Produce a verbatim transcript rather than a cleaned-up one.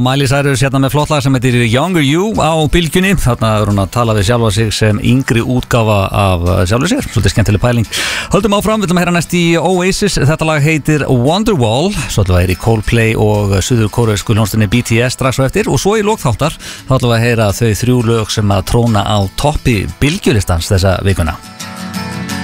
Miley Cyrus hérna með flott lag sem heitir Younger You á bylgjunni. Þarna er hún að tala við sjálfa sig sem yngri útgáfa af sjálfu sér. Svolítið skemmtileg pæling. Höldum áfram, við ætlum að heyra næst í Oasis. Þetta lag heitir Wonderwall. Svo ætlum við að heyra í Coldplay og suður-kóreusku hljómsveitinni B T S strax á eftir. Og svo í lokþáttar þá ætlum við að heyra þau þrjú lög sem að tróna á toppi bylgjulistans þessa vikuna.